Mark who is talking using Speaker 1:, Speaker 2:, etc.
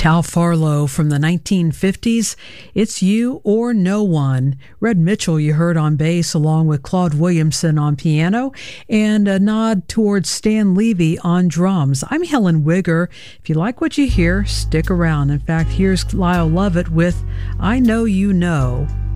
Speaker 1: Cal Farlow from the 1950s, It's You or No One. Red Mitchell you heard on bass along with Claude Williamson on piano, and a nod towards Stan Levy on drums. I'm Helen Wigger. If you like what you hear, stick around. In fact, here's Lyle Lovett with I Know You Know.